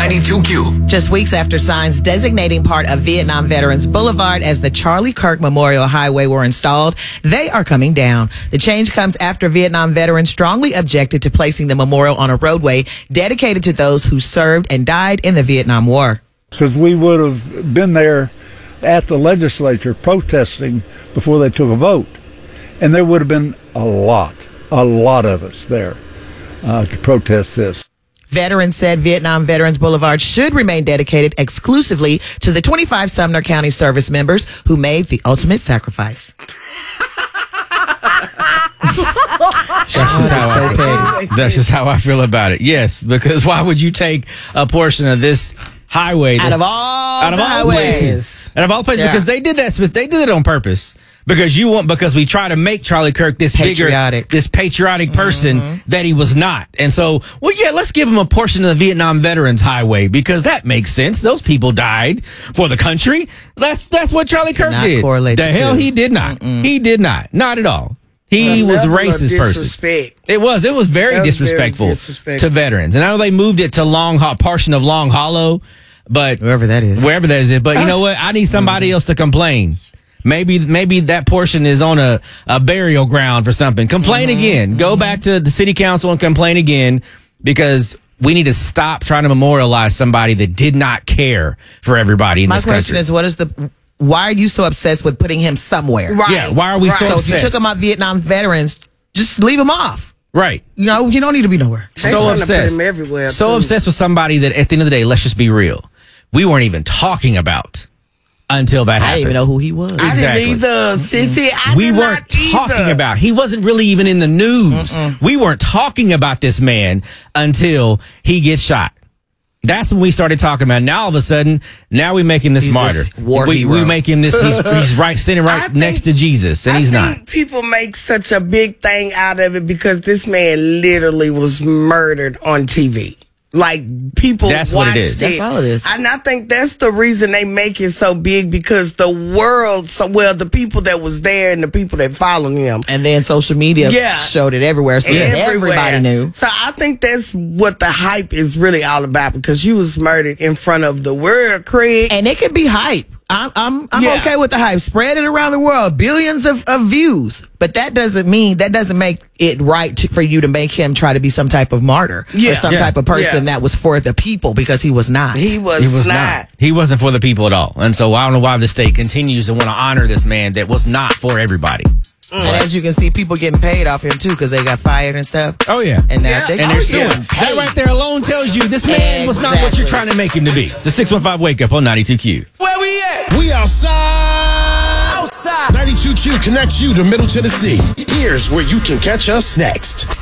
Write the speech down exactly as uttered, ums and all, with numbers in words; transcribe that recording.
ninety-two Q. Just weeks after signs designating part of Vietnam Veterans Boulevard as the Charlie Kirk Memorial Highway were installed, they are coming down. The change comes after Vietnam veterans strongly objected to placing the memorial on a roadway dedicated to those who served and died in the Vietnam War. Because we would have been there at the legislature protesting before they took a vote. And there would have been a lot, a lot of us there uh, to protest this. Veterans said Vietnam Veterans Boulevard should remain dedicated exclusively to the twenty-five Sumner County service members who made the ultimate sacrifice. That's just how I feel. That's just how I feel about it. Yes, because why would you take a portion of this highway Out of all out of all highways. places, out of all places, Yeah. because they did that. They did it on purpose. Because you want, because we try to make Charlie Kirk this Patriotic. bigger, this patriotic person Mm-hmm. that he was not. And so, well, yeah, let's give him a portion of the Vietnam Veterans Highway because that makes sense. Those people died for the country. That's that's what Charlie Kirk Cannot did. correlate The the hell two. he did not. Mm-mm. He did not. Not at all. He A was a level of racist person. disrespect. It was. It was very That was very disrespectful, disrespectful. to veterans. And I know they moved it to Long Ho- portion of Long Hollow, but Wherever that is. wherever that is. But you know what? I need somebody else to complain. Maybe maybe that portion is on a, a burial ground for something. Complain Mm-hmm. again. Go back to the city council and complain again because we need to stop trying to memorialize somebody that did not care for everybody in My this question country. is, what is the? Why are you so obsessed with putting him somewhere? Right. Yeah, why are we so So if obsessed? you took him out Vietnam veterans, just leave him off. Right. You know, you don't need to be nowhere. They So trying to put obsessed. him everywhere, so too. obsessed with somebody that at the end of the day, let's just be real. We weren't even talking about until that I happened. didn't even know who he was. I Exactly. didn't either, sissy. I we did weren't not either. talking about. He wasn't really even in the news. We weren't talking about this man until he gets shot. That's when we started talking about. Now all of a sudden, now we making this He's martyr. this war we, hero. we make him this. He's, he's right, standing I right think- next to Jesus, and I he's think not. people make such a big thing out of it because this man literally was murdered on T V. Like people That's what it watched is. it. That's all it is. And I think that's the reason they make it so big because the world, so well, the people that was there and the people that followed him. And then social media Yeah. showed it everywhere, so that Everywhere. everybody knew. So I think that's what the hype is really all about because you was murdered in front of the world, Craig. And it could be hype. I'm I'm I'm Yeah. okay with the hype. Spread it around the world, billions of, of views. But that doesn't mean that doesn't make it right to, for you to make him try to be some type of martyr Yeah. or some Yeah. type of person Yeah. that was for the people because he was not. He was, He was not. not. He wasn't for the people at all. And so I don't know why the state continues to want to honor this man that was not for everybody. And as you can see, people getting paid off him too because they got fired and stuff. Oh yeah. And now Yeah. they, And they're Oh, suing. yeah. That right there alone tells you this man was not what Exactly. you're trying to make him to be. The six one five Wake Up on ninety-two Q. Where we at? We outside. Outside. ninety-two Q connects you to Middle Tennessee. Here's where you can catch us next.